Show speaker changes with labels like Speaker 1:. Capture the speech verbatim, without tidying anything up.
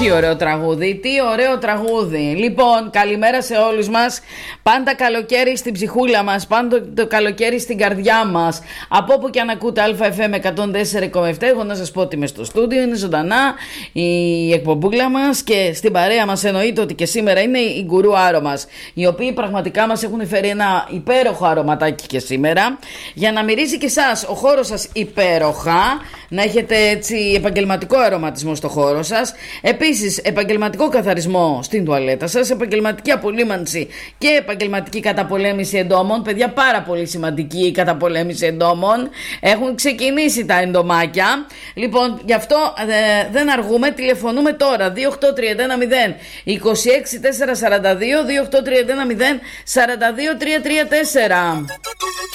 Speaker 1: Τι ωραίο τραγούδι, τι ωραίο τραγούδι. Λοιπόν, καλημέρα σε όλους μας. Πάντα καλοκαίρι στην ψυχούλα μας, πάντα το καλοκαίρι στην καρδιά μας. Από όπου και αν ακούτε ΑΕΦΕΜ εκατόν τέσσερα κόμμα επτά, εγώ να σας πω ότι είμαι στο στούντιο, είναι ζωντανά η εκπομπούλα μας και στην παρέα μας εννοείται ότι και σήμερα είναι η γκουρού άρο μας, οι οποίοι πραγματικά μας έχουν φέρει ένα υπέροχο αρωματάκι και σήμερα, για να μυρίζει και εσάς ο χώρος σας υπέροχα, να έχετε έτσι επαγγελματικό αρωματισμό στο χώρο σας. Επίσης, επαγγελματικό καθαρισμό στην τουαλέτα σας, επαγγελματική απολύμανση και επαγγελματική καταπολέμηση εντόμων. Παιδιά, πάρα πολύ σημαντική η καταπολέμηση εντόμων. Έχουν ξεκινήσει τα εντομάκια. Λοιπόν, γι' αυτό ε, δεν αργούμε. Τηλεφωνούμε τώρα. δύο οκτώ τρία ένα μηδέν είκοσι έξι τετρακόσια σαράντα δύο, δύο οκτώ τρία ένα μηδέν σαράντα δύο τριακόσια τριάντα τέσσερα.